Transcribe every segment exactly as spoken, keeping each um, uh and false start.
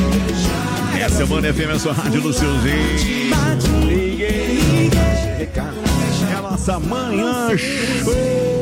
É a Semana F M, a sua rádio do seu jeito. É a nossa manhã show.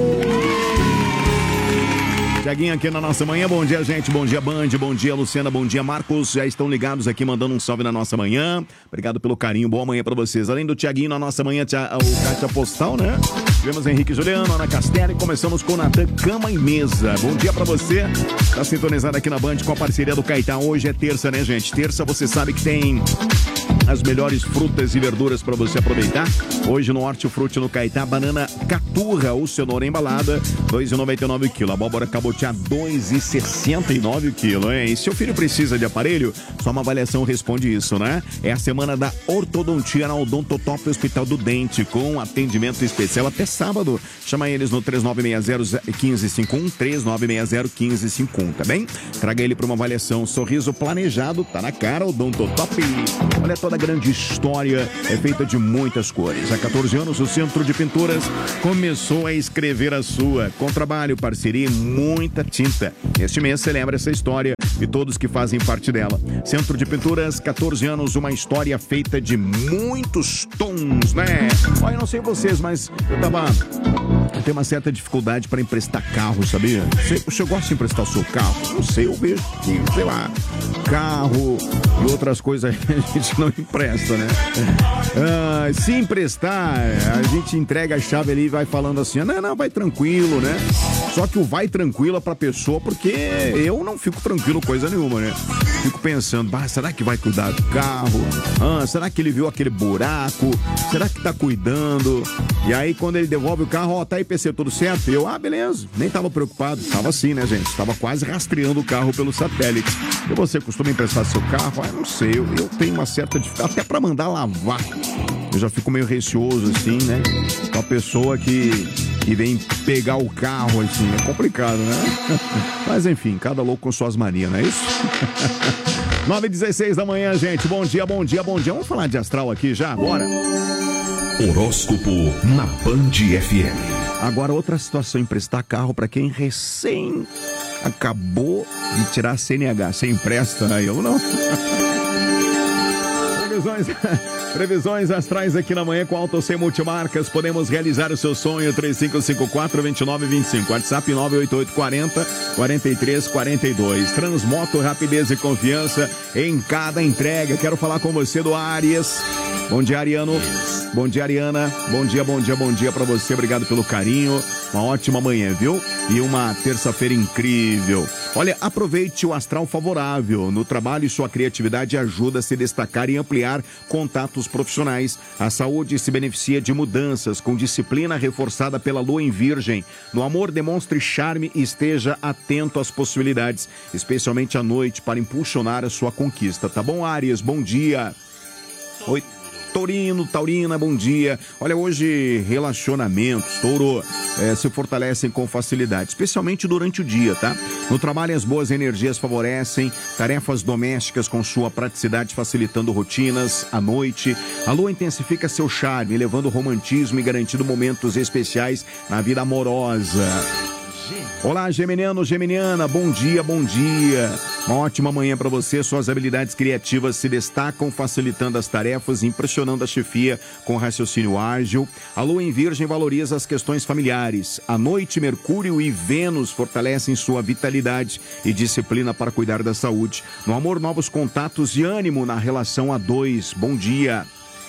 Tiaguinho aqui na nossa manhã, bom dia, gente, bom dia, Band, bom dia, Luciana, bom dia, Marcos, já estão ligados aqui, mandando um salve na nossa manhã, obrigado pelo carinho, boa manhã pra vocês. Além do Tiaguinho na nossa manhã, o Caixa Postal, né? Tivemos Henrique Juliano, Ana Castela e começamos com Natan, Cama e Mesa. Bom dia pra você, tá sintonizado aqui na Band com a parceria do Caetá. Hoje é terça, né, gente? Terça, você sabe que tem as melhores frutas e verduras para você aproveitar. Hoje no Hortifruti no Caetá, banana caturra ou cenoura embalada, dois reais e noventa e nove centavos o quilo. Abóbora cabotiá, dois reais e sessenta e nove centavos o quilo, hein? E seu filho precisa de aparelho? Só uma avaliação responde isso, né? É a semana da ortodontia na Odontotop Hospital do Dente, com atendimento especial até sábado. Chama eles no três nove seis zero, um cinco cinco um, três nove seis zero, um cinco cinco um, tá bem? Traga ele para uma avaliação. Sorriso planejado, tá na cara, Odontotop. Olha, toda a grande história é feita de muitas cores. Há quatorze anos, o Centro de Pinturas começou a escrever a sua, com trabalho, parceria e muita tinta. Este mês celebra essa história e todos que fazem parte dela. Centro de Pinturas, quatorze anos, uma história feita de muitos tons, né? Olha, eu não sei vocês, mas eu tava... Eu tenho uma certa dificuldade para emprestar carro, sabia? Você, você gosta de emprestar o seu carro? Não sei, eu vejo que, sei lá, carro e outras coisas a gente não empresta, né? Ah, se emprestar, a gente entrega a chave ali e vai falando assim, não, não, vai tranquilo, né? Só que o vai tranquilo é pra pessoa, porque eu não fico tranquilo coisa nenhuma, né? Fico pensando, ah, será que vai cuidar do carro? Ah, será que ele viu aquele buraco? Será que tá cuidando? E aí, quando ele devolve o carro, ó, tá aí, P C, tudo certo? E eu, ah, beleza, nem tava preocupado. Tava assim, né, gente? Tava quase rastreando o carro pelo satélite. E você costuma emprestar seu carro? Ah, eu não sei, eu, eu tenho uma certa dificuldade, até pra mandar lavar. Eu já fico meio receoso, assim, né? Com a pessoa que, que vem pegar o carro, assim, é complicado, né? Mas, enfim, cada louco com suas manias, não é isso? nove e dezesseis da manhã, gente. Bom dia, bom dia, bom dia. Vamos falar de astral aqui já? Bora! Horóscopo na Band F M. Agora, outra situação, emprestar carro para quem recém acabou de tirar a C N H. Você empresta, né? Eu não. Previsões, previsões astrais aqui na manhã com Auto cem Multimarcas. Podemos realizar o seu sonho. Três cinco cinco quatro, dois nove dois cinco. WhatsApp nove oito oito quatro zero, quatro três quatro dois. Transmoto, rapidez e confiança em cada entrega. Quero falar com você do Áries. Bom dia, Ariano. Bom dia, Ariana. Bom dia, bom dia, bom dia pra você. Obrigado pelo carinho. Uma ótima manhã, viu? E uma terça-feira incrível. Olha, aproveite o astral favorável. No trabalho, sua criatividade ajuda a se destacar e ampliar contatos profissionais. A saúde se beneficia de mudanças, com disciplina reforçada pela lua em Virgem. No amor, demonstre charme e esteja atento às possibilidades, especialmente à noite, para impulsionar a sua conquista. Tá bom, Áries? Bom dia. Oi. Taurino, Taurina, bom dia. Olha, hoje relacionamentos, Touro, é, se fortalecem com facilidade, especialmente durante o dia, tá? No trabalho, as boas energias favorecem tarefas domésticas com sua praticidade, facilitando rotinas. À noite, a lua intensifica seu charme, levando romantismo e garantindo momentos especiais na vida amorosa. Olá, geminiano, geminiana, bom dia, bom dia. Uma ótima manhã para você. Suas habilidades criativas se destacam, facilitando as tarefas, impressionando a chefia com raciocínio ágil. A lua em Virgem valoriza as questões familiares. À noite, Mercúrio e Vênus fortalecem sua vitalidade e disciplina para cuidar da saúde. No amor, novos contatos e ânimo na relação a dois. Bom dia.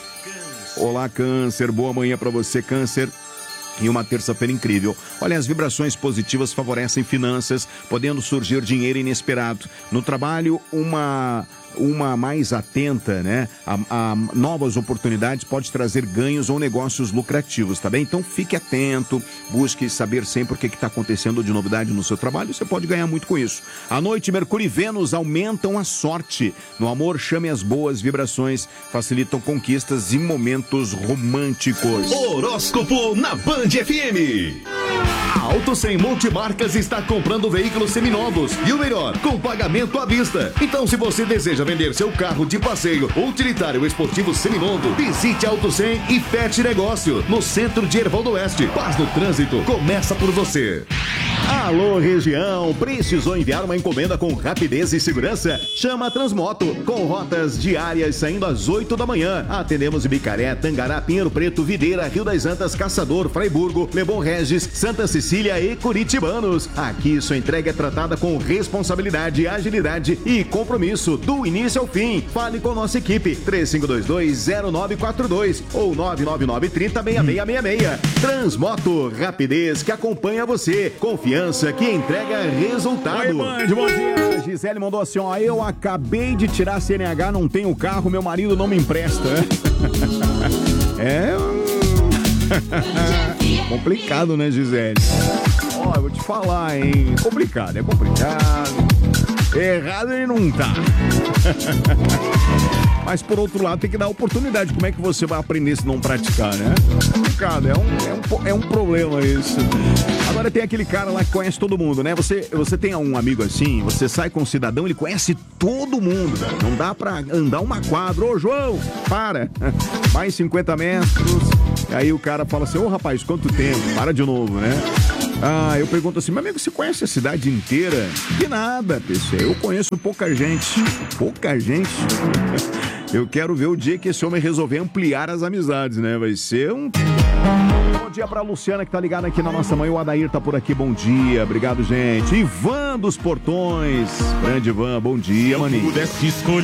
Olá, Câncer, boa manhã para você, Câncer. E uma terça-feira incrível. Olha, as vibrações positivas favorecem finanças, podendo surgir dinheiro inesperado. No trabalho, uma... uma mais atenta, né, a, a novas oportunidades pode trazer ganhos ou negócios lucrativos, tá bem? Então fique atento, busque saber sempre o que está acontecendo de novidade no seu trabalho, você pode ganhar muito com isso. À noite, Mercúrio e Vênus aumentam a sorte. No amor, chame as boas vibrações, facilitam conquistas e momentos românticos. Horóscopo na Band F M. A Auto cem Multimarcas está comprando veículos seminovos e o melhor, com pagamento à vista. Então, se você deseja vender seu carro de passeio ou utilitário esportivo seminovo, visite a Auto cem e feche negócio no centro de Erval do Oeste. Paz no trânsito começa por você. Alô, região, precisou enviar uma encomenda com rapidez e segurança? Chama a Transmoto, com rotas diárias saindo às oito da manhã. Atendemos Ibicaré, Tangará, Pinheiro Preto, Videira, Rio das Antas, Caçador, Fraiburgo, Leblon Regis, Santa Cecília e Curitibanos. Aqui sua entrega é tratada com responsabilidade, agilidade e compromisso do início ao fim. Fale com nossa equipe, três cinco dois dois, zero nove quatro dois ou nove nove nove, três zero, seis seis seis seis. Transmoto, rapidez que acompanha você, confiança que entrega resultado. Oi, Band, bom dia. Gisele mandou assim, ó, eu acabei de tirar C N H, não tenho carro, meu marido não me empresta. É complicado, né, Gisele? Ó, eu vou te falar, hein? Complicado, é complicado. Errado ele não tá. Mas por outro lado tem que dar oportunidade. Como é que você vai aprender se não praticar, né? É complicado, é um, é um, é um problema isso. Agora tem aquele cara lá que conhece todo mundo, né? Você, você tem um amigo assim, você sai com um cidadão, ele conhece todo mundo, né? Não dá pra andar uma quadra. Ô, João, para! Mais cinquenta metros. E aí o cara fala assim, ô rapaz, quanto tempo? Para de novo, né? Ah, eu pergunto assim, meu amigo, você conhece a cidade inteira? Que nada, pessoal. Eu conheço pouca gente. Pouca gente. Eu quero ver o dia que esse homem resolver ampliar as amizades, né? Vai ser um... Bom dia pra Luciana que tá ligada aqui na nossa manhã. O Adair tá por aqui, bom dia. Obrigado, gente. Ivan dos Portões. Grande Ivan, bom dia, maninho.